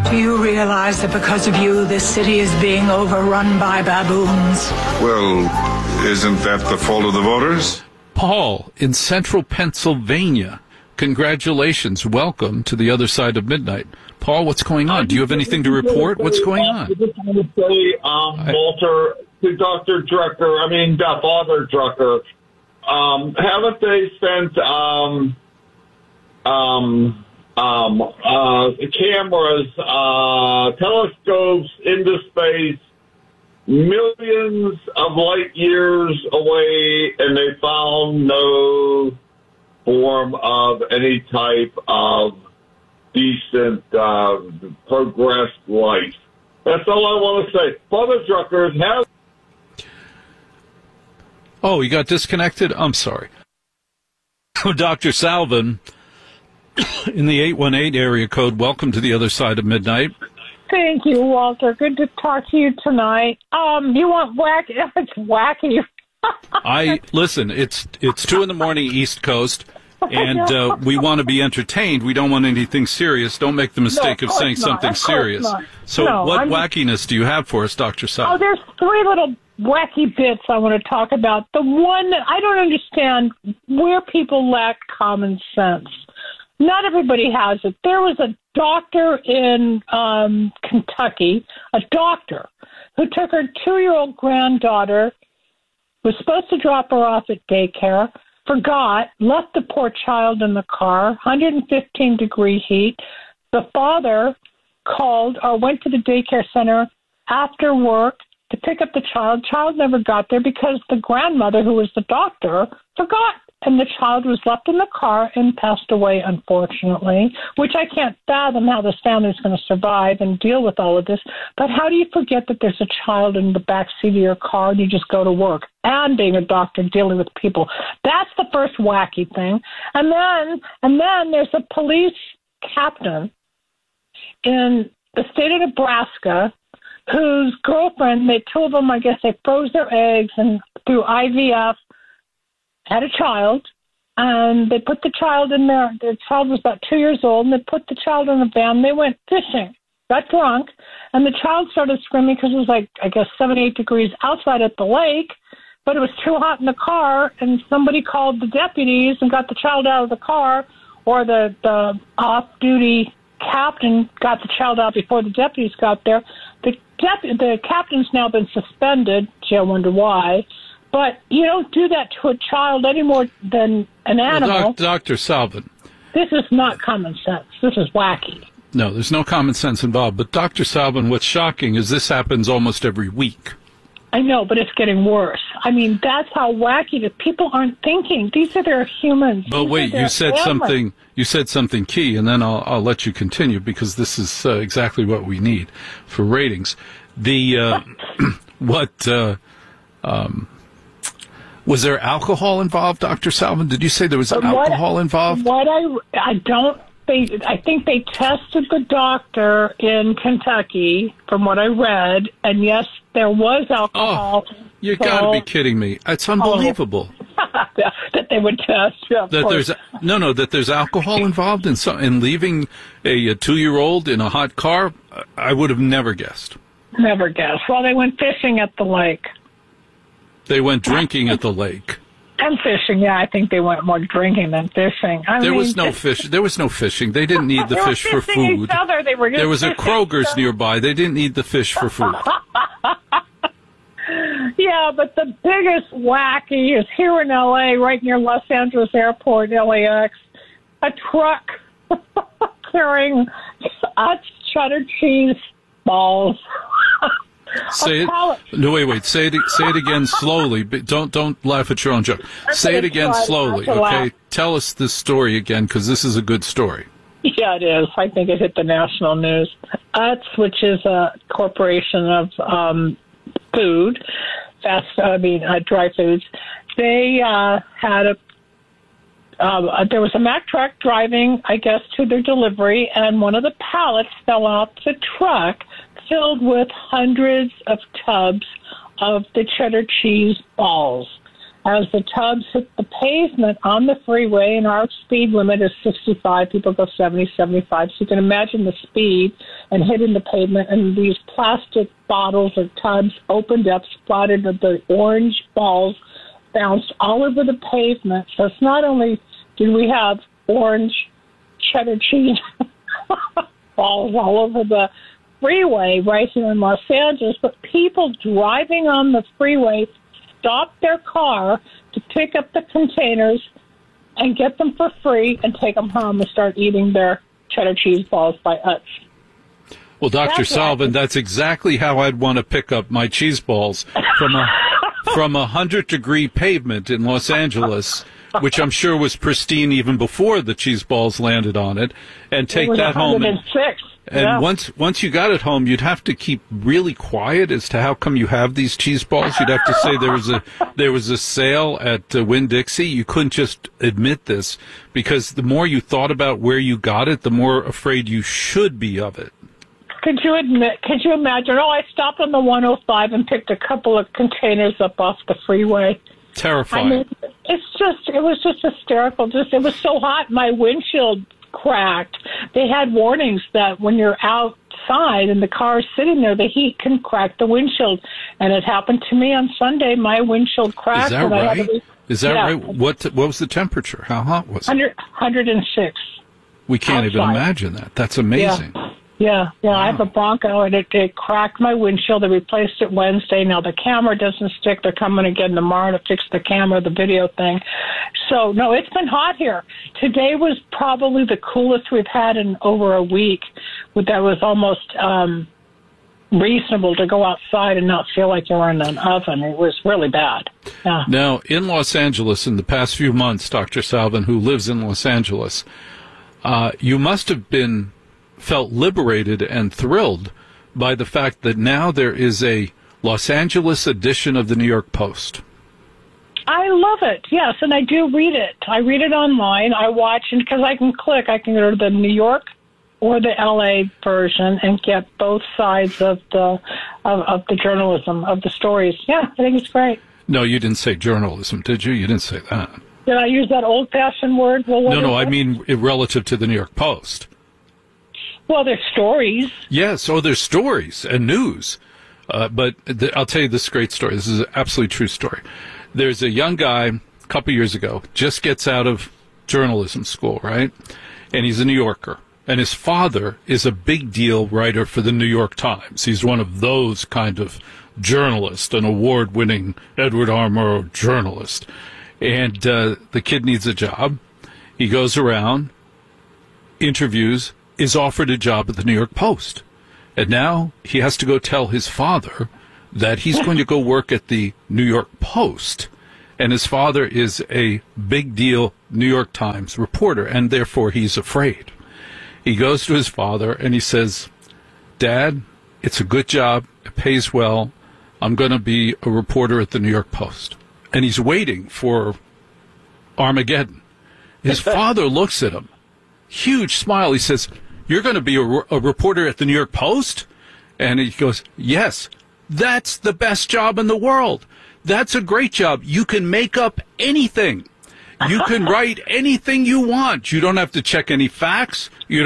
Do you realize that because of you, this city is being overrun by baboons? Well, isn't that the fault of the voters? Paul in central Pennsylvania. Congratulations. Welcome to the other side of midnight. Paul, what's going on? Do you have anything to report? What's going on? I just want to say, Walter, to Dr. Drucker, Father Drucker, haven't they sent cameras, telescopes into space millions of light years away, and they found no form of any type of decent, progressed life? That's all I want to say. Father Drucker has... Oh, you got disconnected? I'm sorry. Dr. Salvin in the 818 area code, welcome to the other side of midnight. Thank you, Walter. Good to talk to you tonight. You want wacky? It's wacky. Listen, it's 2 a.m. East Coast, and we want to be entertained. We don't want anything serious. Don't make the mistake of saying something serious. So what wackiness do you have for us, Dr. Salvin? Oh, there's 3 little wacky bits I want to talk about. The one that I don't understand, where people lack common sense. Not everybody has it. There was a doctor in Kentucky, a doctor, who took her 2-year-old granddaughter, was supposed to drop her off at daycare, forgot, left the poor child in the car, 115-degree heat. The father called or went to the daycare center after work to pick up the child. Child never got there because the grandmother, who was the doctor, forgot. And the child was left in the car and passed away, unfortunately, which I can't fathom how this family is going to survive and deal with all of this. But how do you forget that there's a child in the back seat of your car and you just go to work? And being a doctor, dealing with people. That's the first wacky thing. And then there's a police captain in the state of Nebraska whose girlfriend, they 2 of them, I guess they froze their eggs and through IVF, had a child, and they put the child in there. The child was about 2 years old, and they put the child in a van. They went fishing, got drunk, and the child started screaming because it was like, I guess, 78 degrees outside at the lake, but it was too hot in the car, and somebody called the deputies and got the child out of the car, or the off-duty captain got the child out before the deputies got there. The captain's now been suspended. Gee, I wonder why. But you don't do that to a child any more than an animal. Well, Dr. Salvin. This is not common sense. This is wacky. No, there's no common sense involved. But Dr. Salvin, what's shocking is this happens almost every week. I know, but it's getting worse. I mean, that's how wacky that people aren't thinking. These are their humans. But wait, you said something. You said something key, and then I'll let you continue because this is exactly what we need for ratings. Was there alcohol involved, Dr. Salvin? Did you say there was alcohol involved? I think they tested the doctor in Kentucky, from what I read, and yes, there was alcohol. Oh, you got to be kidding me! It's unbelievable that they would test. Yeah, that there's alcohol involved in leaving a 2-year-old in a hot car. I would have never guessed. Never guessed. Well, they went fishing at the lake. They went drinking at the lake. And fishing, yeah. I think they went more drinking than fishing. There was no fishing. They didn't need the fish for food. There was a Kroger's nearby. They didn't need the fish for food. Yeah, but the biggest wacky is here in L.A., right near Los Angeles Airport, LAX, a truck carrying cheddar cheese balls. Say it. No, wait. Say it again slowly. Don't laugh at your own joke. Say it again slowly, okay? Tell us this story again, because this is a good story. Yeah, it is. I think it hit the national news. Utz, which is a corporation of food, dry foods. They had there was a Mack truck driving, I guess, to their delivery, and one of the pallets fell off the truck, filled with hundreds of tubs of the cheddar cheese balls. As the tubs hit the pavement on the freeway, and our speed limit is 65, people go 70, 75, so you can imagine the speed. and hitting the pavement, and these plastic bottles or tubs opened up, splattered with the orange balls, bounced all over the pavement. So it's not only did we have orange cheddar cheese balls all over the freeway right here in Los Angeles, but people driving on the freeway stopped their car to pick up the containers and get them for free and take them home and start eating their cheddar cheese balls by Utz. Well, Dr. Salvin, that's exactly how I'd want to pick up my cheese balls from a 100-degree pavement in Los Angeles, which I'm sure was pristine even before the cheese balls landed on it, and take that home. 106. And once you got it home, you'd have to keep really quiet as to how come you have these cheese balls. You'd have to say there was a sale at Winn-Dixie. You couldn't just admit this, because the more you thought about where you got it, the more afraid you should be of it. Could you imagine? I stopped on the 105 and picked a couple of containers up off the freeway. Terrifying. I mean, it was just hysterical. It was so hot, my windshield cracked. They had warnings that when you're outside and the car is sitting there, the heat can crack the windshield. And it happened to me on Sunday. My windshield cracked. Is that right? Is that right? What was the temperature? How hot was it? 106. We can't even imagine that. That's amazing. Yeah. Wow. I have a Bronco, and it cracked my windshield. They replaced it Wednesday. Now the camera doesn't stick. They're coming again tomorrow to fix the camera, the video thing. So, no, it's been hot here. Today was probably the coolest we've had in over a week. That was almost reasonable to go outside and not feel like you were in an oven. It was really bad. Yeah. Now, in Los Angeles, in the past few months, Dr. Salvin, who lives in Los Angeles, you must have felt liberated and thrilled by the fact that now there is a Los Angeles edition of the New York Post. I love it, yes, and I do read it. I read it online. I watch it because I can go to the New York or the L.A. version and get both sides of the journalism, of the stories. Yeah, I think it's great. No, you didn't say journalism, did you? You didn't say that. Did I use that old-fashioned word? Well, no, I mean relative to the New York Post. Well, there's stories. Yes, there's stories and news. But I'll tell you this great story. This is an absolutely true story. There's a young guy a couple years ago, just gets out of journalism school, right? And he's a New Yorker. And his father is a big deal writer for the New York Times. He's one of those kind of journalists, an award-winning Edward R. Murrow journalist. And the kid needs a job. He goes around, interviews, is offered a job at the New York Post. And now he has to go tell his father that he's going to go work at the New York Post. And his father is a big deal New York Times reporter, and therefore he's afraid. He goes to his father and he says, "Dad, it's a good job. It pays well. I'm going to be a reporter at the New York Post." And he's waiting for Armageddon. His father looks at him, huge smile. He says, "You're going to be a reporter at the New York Post?" And he goes, "Yes, that's the best job in the world. That's a great job. You can make up anything. You can write anything you want. You don't have to check any facts. You